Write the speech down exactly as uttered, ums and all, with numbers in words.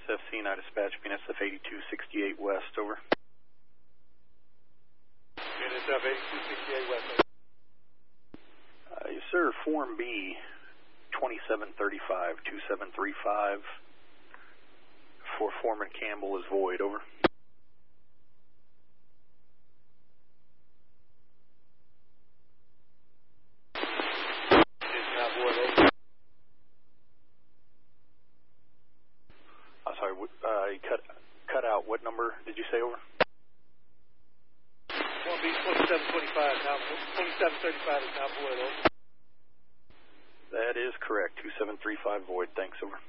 F C, and I dispatch B N S F eighty-two sixty-eight West, over. B N S F eighty-two sixty-eight West, over. Uh, yes, sir. Form B, twenty-seven thirty-five, two seven three five for Foreman Campbell is void, over. It's not void, over. I'm sorry, uh, you cut, cut out. What number did you say, over? Form B twenty-seven twenty-five, now, twenty-seven thirty-five is now void, over. That is correct. two seven three five void. Thanks, over.